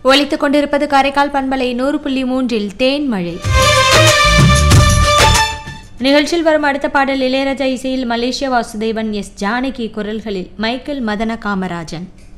ஒலித்துக் கொண்டிருப்பது காரைக்கால் பண்பலை 100.3 தேன்மழை. நிகழ்ச்சியில் வரும் அடுத்த பாடல் இளையராஜா இசையில் மலேசியா வாசுதேவன், எஸ் ஜானகி குரல்களில் மைக்கேல் மதன காமராஜன்.